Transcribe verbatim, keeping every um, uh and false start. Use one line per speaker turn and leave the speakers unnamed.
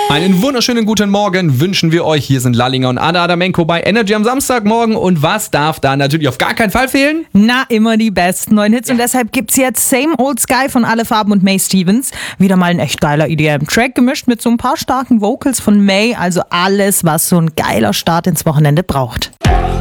Einen wunderschönen guten Morgen wünschen wir euch. Hier sind Lallinger und Ada Adamenko bei Energy am Samstagmorgen. Und was darf da natürlich auf gar keinen Fall fehlen?
Na, immer die besten neuen Hits. Und deshalb gibt's jetzt Same Old Sky von Alle Farben und May Stevens. Wieder mal ein echt geiler E D M-Track, gemischt mit so ein paar starken Vocals von May. Also alles, was so ein geiler Start ins Wochenende braucht.